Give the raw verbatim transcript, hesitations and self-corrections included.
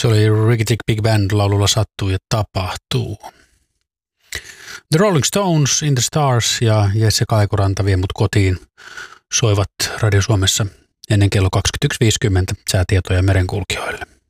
Se oli Ricky Tick Big Band laululla Sattuu ja tapahtuu. The Rolling Stones, In the Stars ja Jesse Kaikuranta Vie mut kotiin soivat Radio Suomessa ennen kello kaksikymmentäyksi viisikymmentä säätietoja merenkulkijoille.